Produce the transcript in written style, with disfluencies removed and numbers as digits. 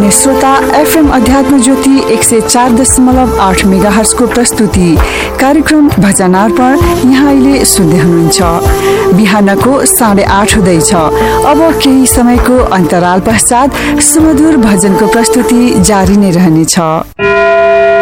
आदरणीय श्रोता, एफएम अध्यात्म ज्योति 104.8 मेगाहर्ज को प्रस्तुति कार्यक्रम भजन अर्पण यहाँ अहिले सुन्दै हुनुहुन्छ। बिहानको 8:30 हुँदैछ। अब केही समयको अन्तराल पश्चात सुमधुर भजनको प्रस्तुति जारी नै रहनेछ।